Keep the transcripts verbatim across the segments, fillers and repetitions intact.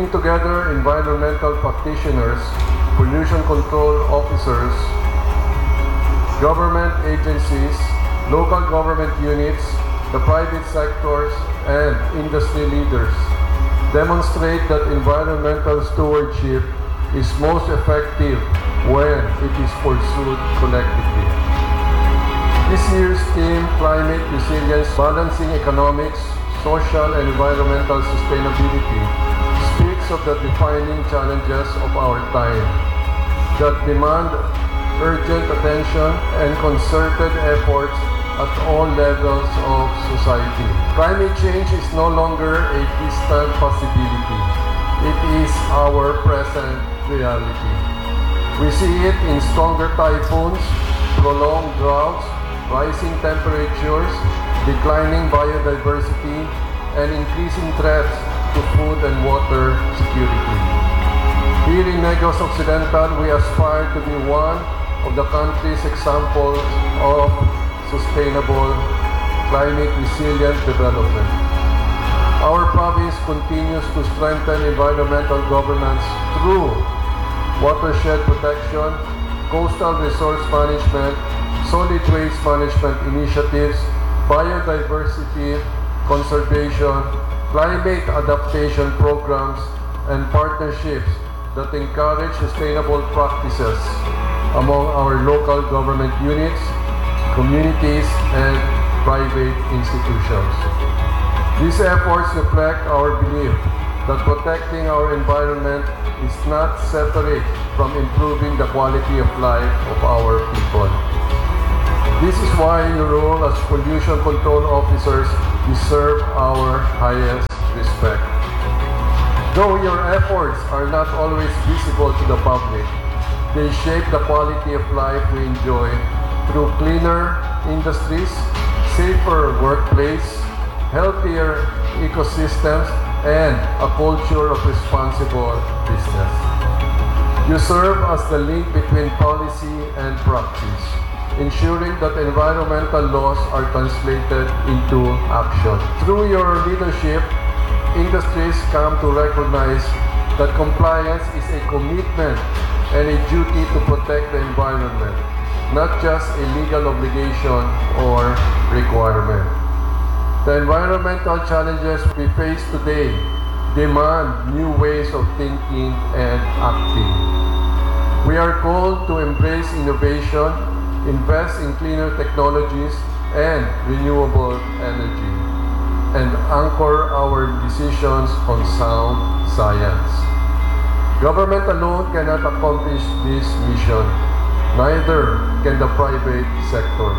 bringing together environmental practitioners, pollution control officers, government agencies, local government units, the private sectors, and industry leaders, demonstrate that environmental stewardship is most effective when it is pursued collectively. This year's theme, Climate Resilience, Balancing Economics, Social and Environmental Sustainability, speaks of the defining challenges of our time that demand urgent attention and concerted efforts at all levels of society. Climate change is no longer a distant possibility. It is our present reality. We see it in stronger typhoons, prolonged droughts, rising temperatures, declining biodiversity, and increasing threats to food and water security. Here in Negros Occidental, we aspire to be one of the country's examples of sustainable, climate resilient development. Our province continues to strengthen environmental governance through watershed protection, coastal resource management, solid waste management initiatives, biodiversity conservation, climate adaptation programs, and partnerships that encourage sustainable practices among our local government units, communities, and private institutions. These efforts reflect our belief that protecting our environment is not separate from improving the quality of life of our people. This is why your role as pollution control officers deserve our highest respect. Though your efforts are not always visible to the public, they shape the quality of life we enjoy through cleaner industries, safer workplace, healthier ecosystems, and a culture of responsible business. You serve as the link between policy and practice, ensuring that environmental laws are translated into action. Through your leadership, industries come to recognize that compliance is a commitment and a duty to protect the environment, not just a legal obligation or requirement. The environmental challenges we face today demand new ways of thinking and acting. We are called to embrace innovation, invest in cleaner technologies and renewable energy, and anchor our decisions on sound science. Government alone cannot accomplish this mission. Neither can the private sector,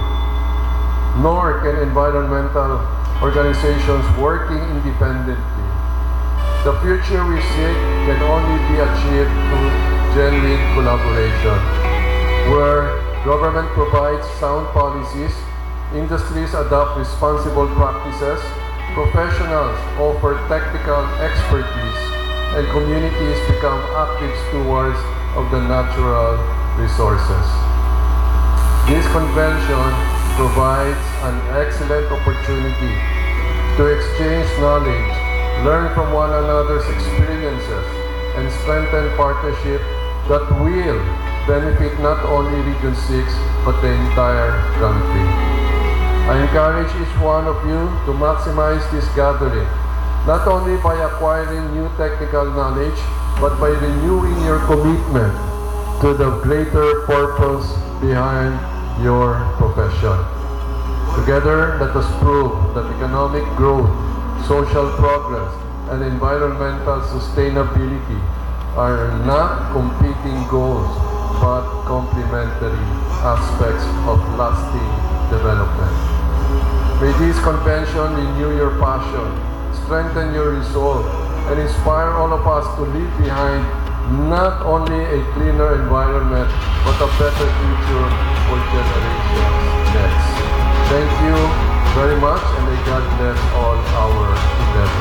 nor can environmental organizations working independently. The future we seek can only be achieved through genuine collaboration, where government provides sound policies, industries adopt responsible practices, professionals offer technical expertise, and communities become active stewards of the natural resources. This convention provides an excellent opportunity to exchange knowledge, learn from one another's experiences, and strengthen partnership that will benefit not only Region six, but the entire country. I encourage each one of you to maximize this gathering, not only by acquiring new technical knowledge, but by renewing your commitment to the greater purpose behind your profession. Together, let us prove that economic growth, social progress, and environmental sustainability are not competing goals, but complementary aspects of lasting development. May this convention renew your passion, strengthen your resolve, and inspire all of us to leave behind not only a cleaner environment, but a better future for generations next. Thank you very much, and may God bless all our endeavors.